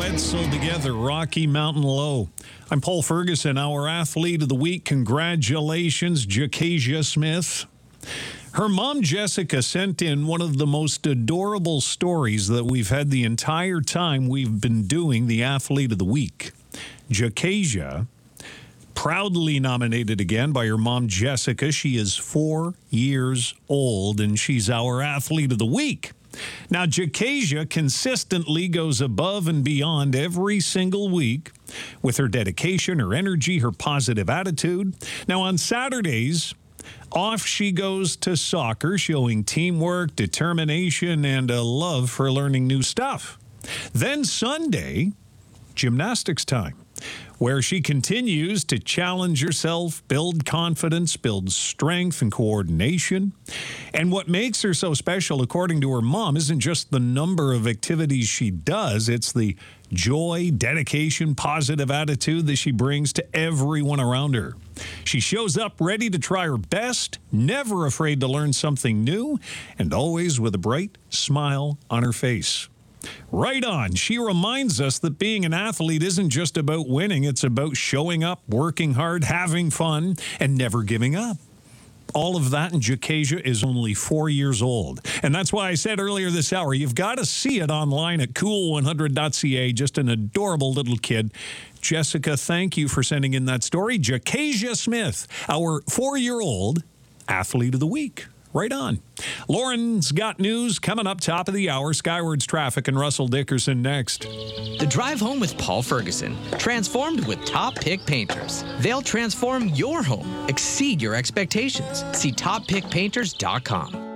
Wetzel together, Rocky Mountain Low. I'm Paul Ferguson, our athlete of the week. Congratulations, Jakasia Smith. Her mom, Jessica, sent in one of the most adorable stories that we've had the entire time we've been doing the athlete of the week. Jakasia, proudly nominated again by her mom, Jessica. She is 4 years old, and she's our athlete of the week. Now, Jakasia consistently goes above and beyond every single week with her dedication, her energy, her positive attitude. Now, on Saturdays, off she goes to soccer, showing teamwork, determination, and a love for learning new stuff. Then Sunday, gymnastics time, where she continues to challenge herself, build confidence, build strength and coordination. And what makes her so special, according to her mom, isn't just the number of activities she does, it's the joy, dedication, positive attitude that she brings to everyone around her. She shows up ready to try her best, never afraid to learn something new, and always with a bright smile on her face. Right on. She reminds us that being an athlete isn't just about winning. It's about showing up, working hard, having fun, and never giving up. All of that, and Jakasia is only 4 years old. And that's why I said earlier this hour, you've got to see it online at cool100.ca. Just an adorable little kid. Jessica, thank you for sending in that story. Jakasia Smith, our 4-year-old athlete of the week. Right on. Lauren's got news coming up top of the hour. Skywards traffic and Russell Dickerson next. The Drive Home with Paul Ferguson. Transformed with Top Pick Painters. They'll transform your home. Exceed your expectations. See toppickpainters.com.